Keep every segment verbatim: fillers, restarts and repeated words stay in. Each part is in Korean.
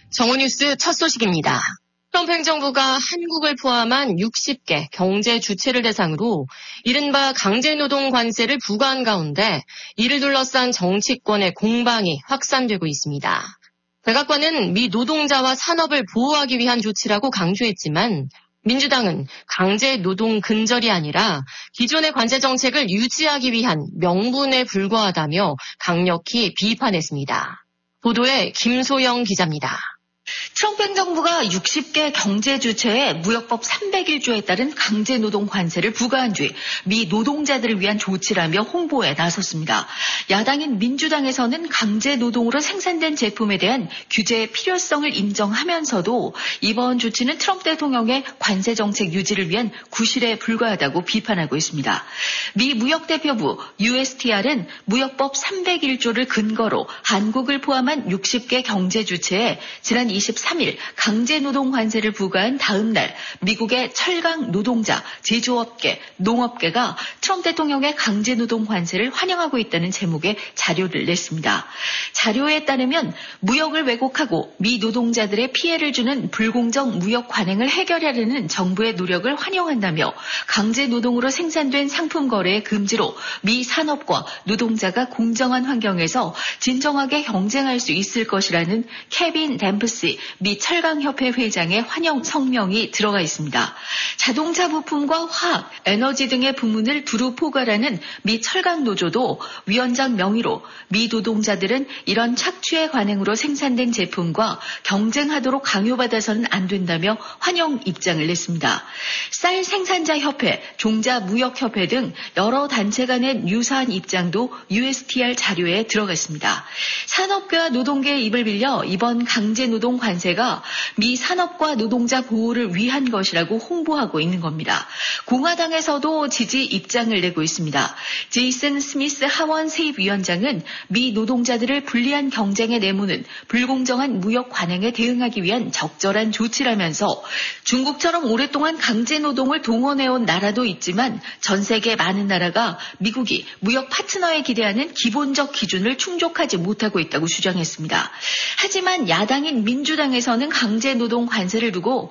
정오뉴스 첫 소식입니다. 트럼프 행정부가 한국을 포함한 육십 개 경제 주체를 대상으로 이른바 강제노동 관세를 부과한 가운데 이를 둘러싼 정치권의 공방이 확산되고 있습니다. 백악관은 미 노동자와 산업을 보호하기 위한 조치라고 강조했지만 민주당은 강제노동 근절이 아니라 기존의 관세 정책을 유지하기 위한 명분에 불과하다며 강력히 비판했습니다. 보도에 김소영 기자입니다. 트럼프 행정부가 육십 개 경제 주체에 무역법 삼백일 조에 따른 강제노동 관세를 부과한 뒤 미 노동자들을 위한 조치라며 홍보에 나섰습니다. 야당인 민주당에서는 강제노동으로 생산된 제품에 대한 규제의 필요성을 인정하면서도 이번 조치는 트럼프 대통령의 관세 정책 유지를 위한 구실에 불과하다고 비판하고 있습니다. 미 무역대표부 유에스티알은 무역법 삼백일 조를 근거로 한국을 포함한 육십 개 경제 주체에 지난 이십삼 일 강제노동 관세를 부과한 다음 날 미국의 철강 노동자, 제조업계, 농업계가 트럼프 대통령의 강제노동 관세를 환영하고 있다는 제목의 자료를 냈습니다. 자료에 따르면 무역을 왜곡하고 미 노동자들의 피해를 주는 불공정 무역 관행을 해결하려는 정부의 노력을 환영한다며 강제노동으로 생산된 상품 거래의 금지로 미 산업과 노동자가 공정한 환경에서 진정하게 경쟁할 수 있을 것이라는 케빈 댐프시 미 철강협회 회장의 환영 성명이 들어가 있습니다. 자동차 부품과 화학, 에너지 등의 부문을 두루 포괄하는 미 철강노조도 위원장 명의로 미 노동자들은 이런 착취의 관행으로 생산된 제품과 경쟁하도록 강요받아서는 안 된다며 환영 입장을 냈습니다. 쌀 생산자 협회, 종자 무역협회 등 여러 단체가 낸 유사한 입장도 유에스티알 자료에 들어가 있습니다. 산업계와 노동계의 입을 빌려 이번 강제노동 관세가 미 산업과 노동자 보호를 위한 것이라고 홍보하고 있는 겁니다. 공화당에서도 지지 입장을 내고 있습니다. 제이슨 스미스 하원 세입위원장은 미 노동자들을 불리한 경쟁에 내모는 불공정한 무역 관행에 대응하기 위한 적절한 조치라면서 중국처럼 오랫동안 강제노동을 동원해온 나라도 있지만 전 세계 많은 나라가 미국이 무역 파트너에 기대하는 기본적 기준을 충족하지 못하고 있다고 주장했습니다. 하지만 야당인 민주당에서는 강제노동 관세를 두고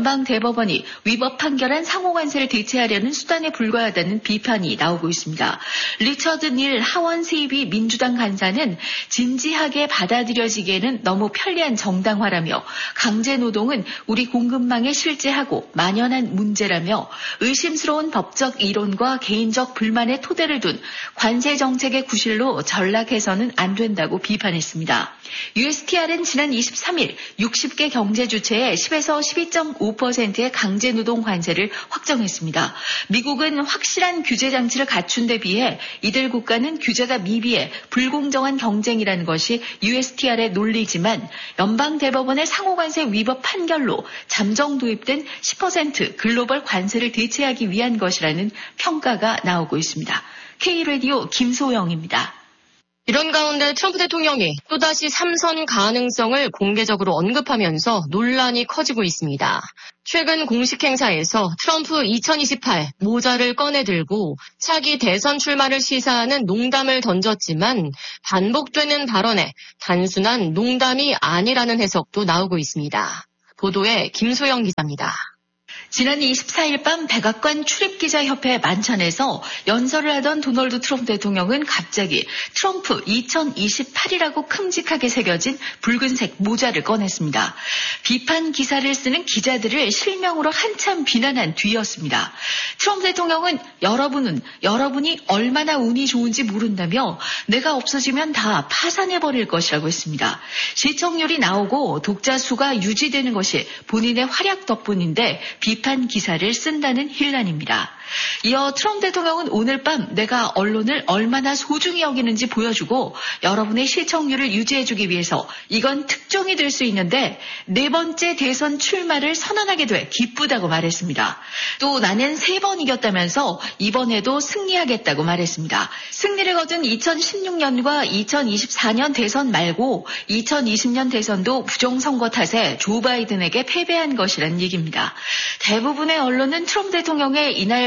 연방대법원이 위법 판결한 상호관세를 대체하려는 수단에 불과하다는 비판이 나오고 있습니다. 리처드 닐 하원 세입위 민주당 간사는 진지하게 받아들여지기에는 너무 편리한 정당화라며 강제노동은 우리 공급망에 실제하고 만연한 문제라며 의심스러운 법적 이론과 개인적 불만의 토대를 둔 관세 정책의 구실로 전락해서는 안 된다고 비판했습니다. 유에스티알은 지난 이십삼 일 육십 개 경제 주체에 십에서 십이 점 오 퍼센트의 강제노동 관세를 확정했습니다. 미국은 확실한 규제 장치를 갖춘 데 비해 이들 국가는 규제가 미비해 불공정한 경쟁이라는 것이 유에스티알의 논리지만 연방대법원의 상호관세 위법 판결로 잠정 도입된 십 퍼센트 글로벌 관세를 대체하기 위한 것이라는 평가가 나오고 있습니다. K라디오 김소영입니다. 이런 가운데 트럼프 대통령이 또다시 삼선 가능성을 공개적으로 언급하면서 논란이 커지고 있습니다. 최근 공식 행사에서 트럼프 이천이십팔 모자를 꺼내들고 차기 대선 출마를 시사하는 농담을 던졌지만 반복되는 발언에 단순한 농담이 아니라는 해석도 나오고 있습니다. 보도에 김소영 기자입니다. 지난 이십사 일 밤 백악관 출입기자협회 만찬에서 연설을 하던 도널드 트럼프 대통령은 갑자기 트럼프 이천이십팔이라고 큼직하게 새겨진 붉은색 모자를 꺼냈습니다. 비판 기사를 쓰는 기자들을 실명으로 한참 비난한 뒤였습니다. 트럼프 대통령은 여러분은 여러분이 얼마나 운이 좋은지 모른다며 내가 없어지면 다 파산해버릴 것이라고 했습니다. 시청률이 나오고 독자 수가 유지되는 것이 본인의 활약 덕분인데 비판 기사를 쓴다는 힐난입니다. 이어 트럼프 대통령은 오늘 밤 내가 언론을 얼마나 소중히 여기는지 보여주고 여러분의 시청률을 유지해주기 위해서 이건 특종이 될 수 있는데 네 번째 대선 출마를 선언하게 돼 기쁘다고 말했습니다. 또 나는 세 번 이겼다면서 이번에도 승리하겠다고 말했습니다. 승리를 거둔 이천십육 년과 이천이십사 년 대선 말고 이천이십 년 대선도 부정선거 탓에 조 바이든에게 패배한 것이란 얘기입니다. 대부분의 언론은 트럼프 대통령의 이날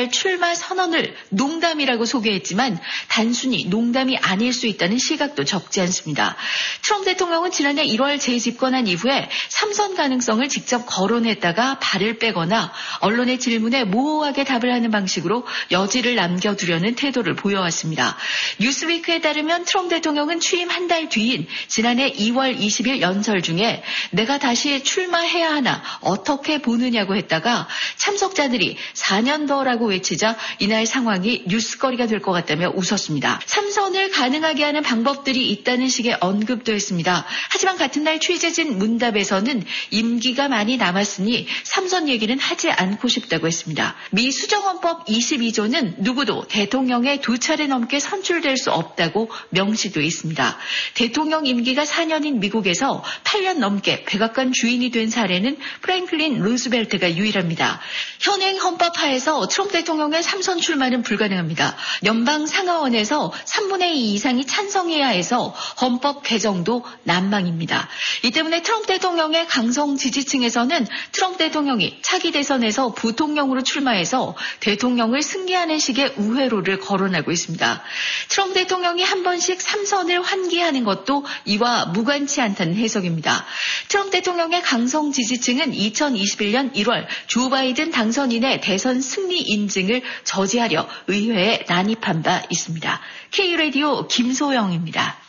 이날 출마 선언을 농담이라고 소개했지만 단순히 농담이 아닐 수 있다는 시각도 적지 않습니다. 트럼프 대통령은 지난해 일월 재집권한 이후에 삼선 가능성을 직접 거론했다가 발을 빼거나 언론의 질문에 모호하게 답을 하는 방식으로 여지를 남겨두려는 태도를 보여왔습니다. 뉴스위크에 따르면 트럼프 대통령은 취임 한 달 뒤인 지난해 이월 이십일 연설 중에 내가 다시 출마해야 하나 어떻게 보느냐고 했다가 참석자들이 사 년 더라고 외치자 이날 상황이 뉴스거리가 될 것 같다며 웃었습니다. 삼선을 가능하게 하는 방법들이 있다는 식의 언급도 했습니다. 하지만 같은 날 취재진 문답에서는 임기가 많이 남았으니 삼선 얘기는 하지 않고 싶다고 했습니다. 미 수정헌법 이십이 조는 누구도 대통령에 두 차례 넘게 선출될 수 없다고 명시돼 있습니다. 대통령 임기가 사 년인 미국에서 팔 년 넘게 백악관 주인이 된 사례는 프랭클린 루스벨트가 유일합니다. 현행 헌법 하에서 트럼프 대통령의 삼선 출마는 불가능합니다. 연방 상하원에서 삼분의 이 이상이 찬성해야 해서 헌법 개정도 난망입니다. 이 때문에 트럼프 대통령의 강성 지지층에서는 트럼프 대통령이 차기 대선에서 부통령으로 출마해서 대통령을 승리하는 식의 우회로를 거론하고 있습니다. 트럼프 대통령이 한 번씩 삼선을 환기하는 것도 이와 무관치 않다는 해석입니다. 트럼프 대통령의 강성 지지층은 이천이십일 년 일월 조 바이든 당선인의 대선 승리 인증을 저지하려 의회에 난입한 바 있습니다. K라디오 김소영입니다.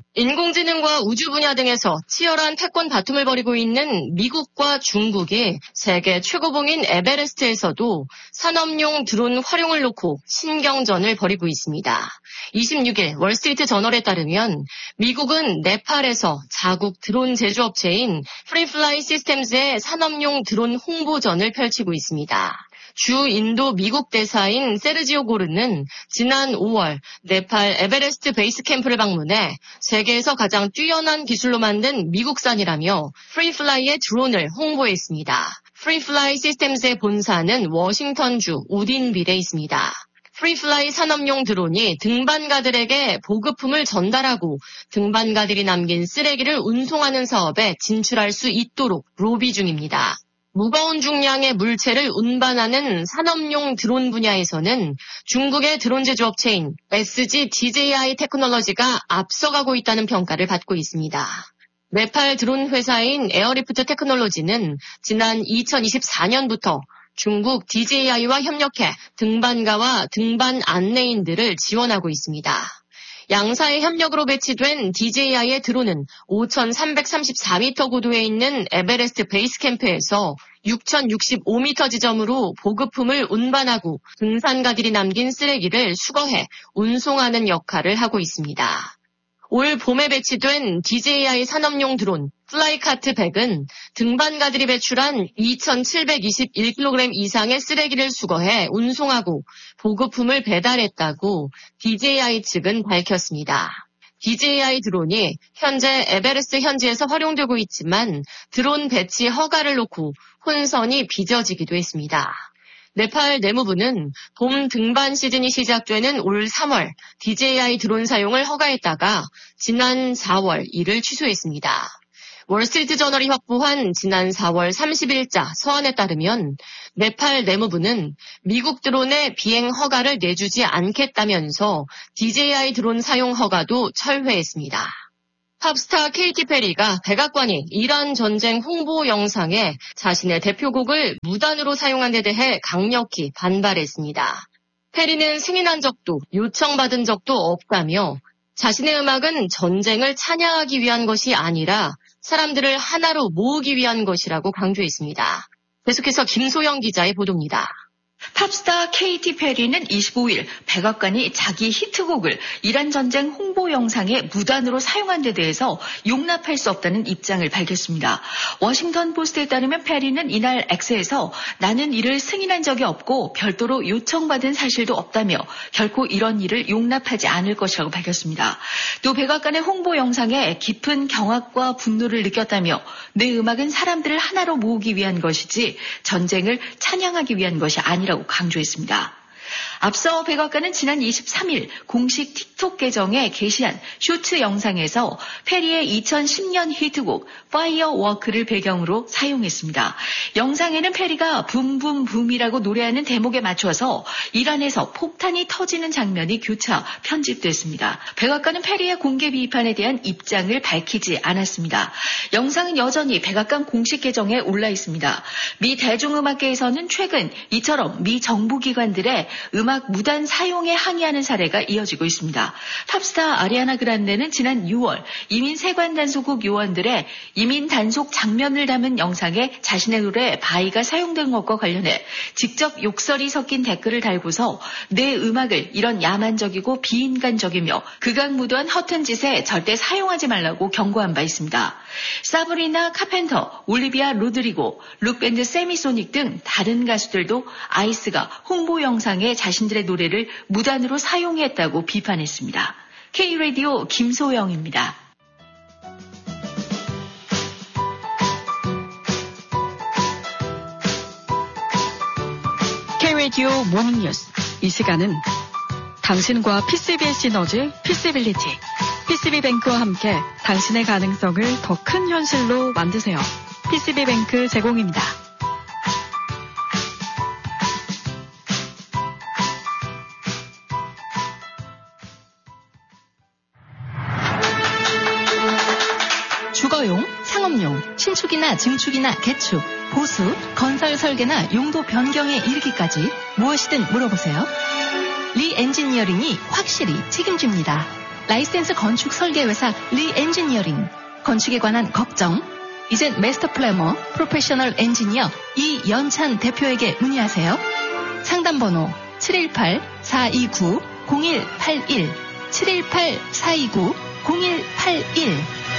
인공지능과 우주 분야 등에서 치열한 패권 다툼을 벌이고 있는 미국과 중국이 세계 최고봉인 에베레스트에서도 산업용 드론 활용을 놓고 신경전을 벌이고 있습니다. 이십육 일 월스트리트 저널에 따르면 미국은 네팔에서 자국 드론 제조업체인 프리플라이 시스템즈의 산업용 드론 홍보전을 펼치고 있습니다. 주 인도 미국 대사인 세르지오 고르는 지난 오월 네팔 에베레스트 베이스 캠프를 방문해 세계에서 가장 뛰어난 기술로 만든 미국산이라며 프리플라이의 드론을 홍보했습니다. 프리플라이 시스템즈의 본사는 워싱턴주 오딘빌에 있습니다. 프리플라이 산업용 드론이 등반가들에게 보급품을 전달하고 등반가들이 남긴 쓰레기를 운송하는 사업에 진출할 수 있도록 로비 중입니다. 무거운 중량의 물체를 운반하는 산업용 드론 분야에서는 중국의 드론 제조업체인 에스지 디제이아이 테크놀로지가 앞서가고 있다는 평가를 받고 있습니다. 네팔 드론 회사인 에어리프트 테크놀로지는 지난 이천이십사 년부터 중국 디제이아이와 협력해 등반가와 등반 안내인들을 지원하고 있습니다. 양사의 협력으로 배치된 디제이아이의 드론은 오천삼백삼십사 미터 고도에 있는 에베레스트 베이스 캠프에서 육천육십오 미터 지점으로 보급품을 운반하고 등산가들이 남긴 쓰레기를 수거해 운송하는 역할을 하고 있습니다. 올 봄에 배치된 디제이아이 산업용 드론 플라이카트 백은 등반가들이 배출한 이천칠백이십일 킬로그램 이상의 쓰레기를 수거해 운송하고 보급품을 배달했다고 디제이아이 측은 밝혔습니다. 디제이아이 드론이 현재 에베레스트 현지에서 활용되고 있지만 드론 배치 허가를 놓고 혼선이 빚어지기도 했습니다. 네팔 내무부는 봄 등반 시즌이 시작되는 올 삼월 디제이아이 드론 사용을 허가했다가 지난 사월 이를 취소했습니다. 월스트리트 저널이 확보한 지난 사월 삼십일자 서한에 따르면 네팔 내무부는 미국 드론의 비행 허가를 내주지 않겠다면서 디제이아이 드론 사용 허가도 철회했습니다. 팝스타 케이티 페리가 백악관이 이란 전쟁 홍보 영상에 자신의 대표곡을 무단으로 사용한 데 대해 강력히 반발했습니다. 페리는 승인한 적도 요청받은 적도 없다며 자신의 음악은 전쟁을 찬양하기 위한 것이 아니라 사람들을 하나로 모으기 위한 것이라고 강조했습니다. 계속해서 김소영 기자의 보도입니다. 팝스타 케이티 페리는 이십오일 백악관이 자기 히트곡을 이란 전쟁 홍보 영상에 무단으로 사용한 데 대해서 용납할 수 없다는 입장을 밝혔습니다. 워싱턴 포스트에 따르면 페리는 이날 X에서 나는 이를 승인한 적이 없고 별도로 요청받은 사실도 없다며 결코 이런 일을 용납하지 않을 것이라고 밝혔습니다. 또 백악관의 홍보 영상에 깊은 경악과 분노를 느꼈다며 내 음악은 사람들을 하나로 모으기 위한 것이지 전쟁을 찬양하기 위한 것이 아니라고 강조했습니다. 앞서 백악관은 지난 이십삼일 공식 틱톡 계정에 게시한 쇼츠 영상에서 페리의 이천십 년 히트곡 파이어워크를 배경으로 사용했습니다. 영상에는 페리가 붐붐붐이라고 노래하는 대목에 맞춰서 이란에서 폭탄이 터지는 장면이 교차 편집됐습니다. 백악관은 페리의 공개 비판에 대한 입장을 밝히지 않았습니다. 영상은 여전히 백악관 공식 계정에 올라 있습니다. 미 대중음악계에서는 최근 이처럼 미 정부기관들의 음악 무단 사용에 항의하는 사례가 이어지고 있습니다. 팝스타 아리아나 그란데는 지난 유월 이민 세관 단속국 요원들의 이민 단속 장면을 담은 영상에 자신의 노래 바이가 사용된 것과 관련해 직접 욕설이 섞인 댓글을 달고서 내 음악을 이런 야만적이고 비인간적이며 극악무도한 허튼 짓에 절대 사용하지 말라고 경고한 바 있습니다. 사브리나 카펜터, 올리비아 로드리고, 룩밴드 세미소닉 등 다른 가수들도 아이스가 홍보 영상에 자신들의 노래를 무단으로 사용했다고 비판했습니다. K-라디오 김소영입니다. K-라디오 모닝뉴스. 이 시간은 당신과 피씨비의 시너지 피씨빌리티, 피씨비뱅크와 함께 당신의 가능성을 더 큰 현실로 만드세요. 피씨비뱅크 제공입니다. 주거용, 상업용, 신축이나 증축이나 개축, 보수, 건설 설계나 용도 변경에 이르기까지 무엇이든 물어보세요. 리 엔지니어링이 확실히 책임집니다. 라이센스 건축 설계회사 리 엔지니어링. 건축에 관한 걱정? 이젠 마스터 플래머, 프로페셔널 엔지니어 이연찬 대표에게 문의하세요. 상담번호 칠일팔 사이구 공일팔일, 칠일팔 사이구 공일팔일.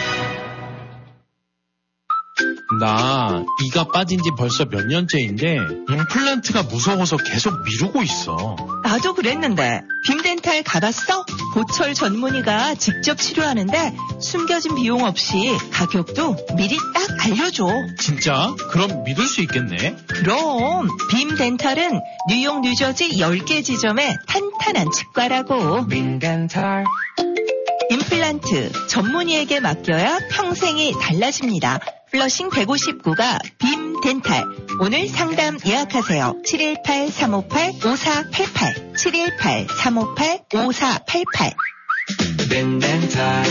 나 이가 빠진 지 벌써 몇 년째인데 임플란트가 무서워서 계속 미루고 있어. 나도 그랬는데 빔덴탈 가봤어? 보철 전문의가 직접 치료하는데 숨겨진 비용 없이 가격도 미리 딱 알려줘. 진짜? 그럼 믿을 수 있겠네. 그럼 빔덴탈은 뉴욕, 뉴저지 열 개 지점에 탄탄한 치과라고. 빔덴탈. 임플란트 전문의에게 맡겨야 평생이 달라집니다. 플러싱 백오십구가 빔덴탈. 오늘 상담 예약하세요. 칠일팔 삼오팔 오사팔팔, 칠일팔 삼오팔 오사팔팔. 빔덴탈.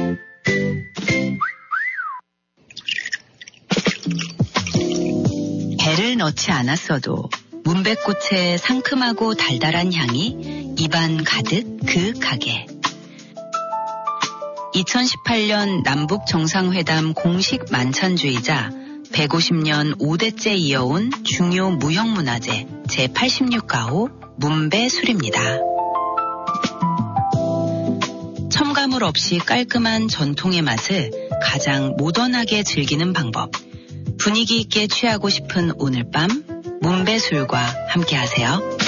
배를 넣지 않았어도 문백꽃의 상큼하고 달달한 향이 입안 가득 그윽하게. 이천십팔 년 남북 정상회담 공식 만찬주의자 백오십 년 오 대째 이어온 중요 무형문화재 제팔십육 가호 문배술입니다. 첨가물 없이 깔끔한 전통의 맛을 가장 모던하게 즐기는 방법. 분위기 있게 취하고 싶은 오늘 밤 문배술과 함께하세요.